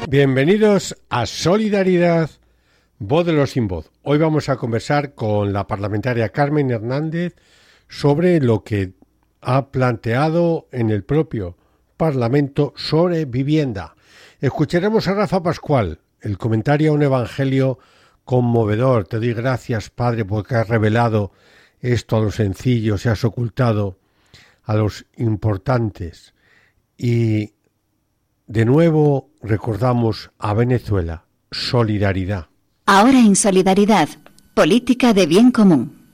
Bienvenidos a Solidaridad, Voz de los Sin Voz. Hoy vamos a conversar con la parlamentaria Carmen Hernández sobre lo que ha planteado en el propio Parlamento sobre vivienda. Escucharemos a Rafa Pascual, el comentario a un evangelio conmovedor. Te doy gracias, Padre, porque has revelado esto a los sencillos y has ocultado a los importantes. Y de nuevo recordamos a Venezuela, solidaridad. Ahora en Solidaridad, política de bien común.